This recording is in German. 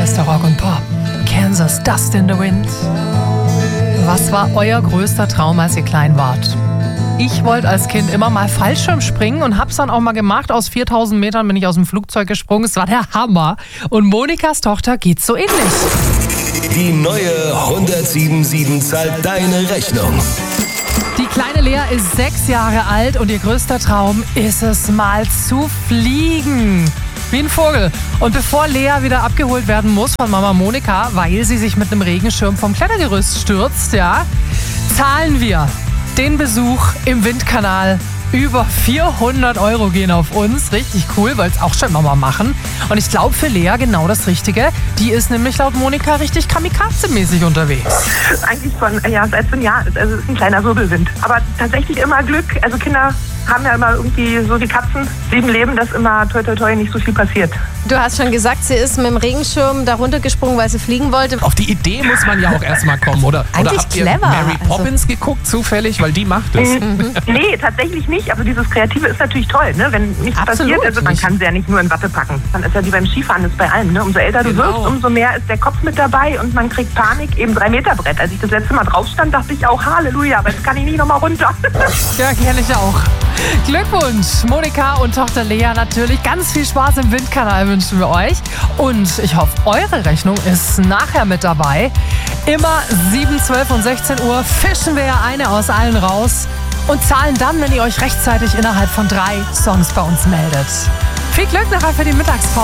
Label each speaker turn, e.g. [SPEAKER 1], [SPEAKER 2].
[SPEAKER 1] bester Rock und Pop. Kansas, Dust in the Wind. Was war euer größter Traum, als ihr klein wart? Ich wollte als Kind immer mal Fallschirm springen und hab's dann auch mal gemacht. Aus 4000 Metern bin ich aus dem Flugzeug gesprungen. Es war der Hammer. Und Monikas Tochter geht's so ähnlich.
[SPEAKER 2] Die neue 107.7 zahlt deine Rechnung.
[SPEAKER 1] Die kleine Lea ist 6 Jahre alt und ihr größter Traum ist es, mal zu fliegen. Wie ein Vogel. Und bevor Lea wieder abgeholt werden muss von Mama Monika, weil sie sich mit einem Regenschirm vom Klettergerüst stürzt, zahlen wir den Besuch im Windkanal. Über 400 € gehen auf uns. Richtig cool, weil es auch schon mal machen. Und ich glaube für Lea genau das Richtige. Die ist nämlich laut Monika richtig kamikaze-mäßig unterwegs.
[SPEAKER 3] Eigentlich schon, seit so einem Jahr. Also es ist ein kleiner Wirbelwind. Aber tatsächlich immer Glück. Also Kinder haben ja immer irgendwie so wie Katzen 7 Leben, dass immer toi toi toi nicht so viel passiert.
[SPEAKER 4] Du hast schon gesagt, sie ist mit dem Regenschirm da runtergesprungen, weil sie fliegen wollte.
[SPEAKER 5] Auf die Idee muss man ja auch erstmal kommen, oder?
[SPEAKER 4] Eigentlich
[SPEAKER 5] oder habt ihr
[SPEAKER 4] clever,
[SPEAKER 5] Mary Poppins geguckt zufällig? Weil die macht es.
[SPEAKER 3] Nee, tatsächlich nicht. Aber dieses Kreative ist natürlich toll, ne? Wenn nichts
[SPEAKER 4] Absolut.
[SPEAKER 3] passiert. Also man kann sie ja nicht nur in Watte packen. Dann ist ja wie beim Skifahren, ist bei allem. Ne? Umso älter du wirst, umso mehr ist der Kopf mit dabei und man kriegt Panik. Eben 3-Meter-Brett. Als ich das letzte Mal drauf stand, dachte ich auch, Halleluja, aber jetzt kann ich nicht nochmal runter.
[SPEAKER 1] Ja, kenne ich auch. Glückwunsch, Monika und Tochter Lea natürlich. Ganz viel Spaß im Windkanal wünschen wir euch. Und ich hoffe, eure Rechnung ist nachher mit dabei. Immer 7, 12 und 16 Uhr fischen wir ja eine aus allen raus und zahlen dann, wenn ihr euch rechtzeitig innerhalb von 3 Songs bei uns meldet. Viel Glück nachher für die Mittagspause.